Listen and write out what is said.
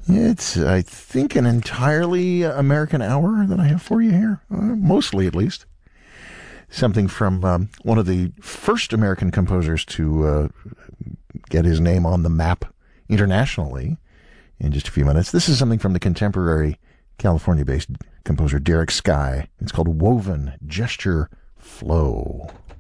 It's, I think, an entirely American hour that I have for you here, mostly at least. Something from one of the first American composers to get his name on the map internationally in just a few minutes. This is something from the contemporary California-based composer Derek Sky. It's called Woven Gesture Flow.